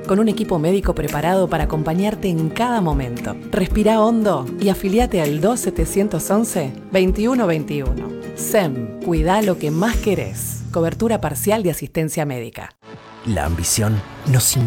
con un equipo médico preparado para acompañarte en cada momento. Respira hondo y afiliate al 2711-2121. SEM, cuida lo que más querés. Cobertura parcial de asistencia médica. La ambición nos